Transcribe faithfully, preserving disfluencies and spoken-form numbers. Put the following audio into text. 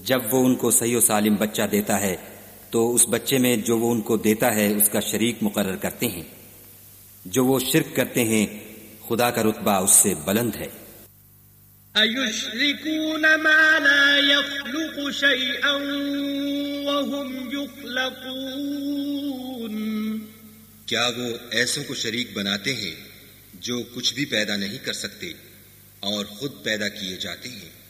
जब वो उनको सही और सालिम बच्चा देता है तो उस बच्चे में जो वो उनको देता है उसका शरीक मुकर्रर करते हैं। जो वो शिर्क करते हैं खुदा का रुतबा उससे बुलंद है। अयुश्रिकून मा ला यख्लुकु शैअन वहुम युख्लकून, क्या वो ऐसों को शरीक बनाते हैं जो कुछ भी पैदा नहीं कर सकते और खुद पैदा किए जाते हैं।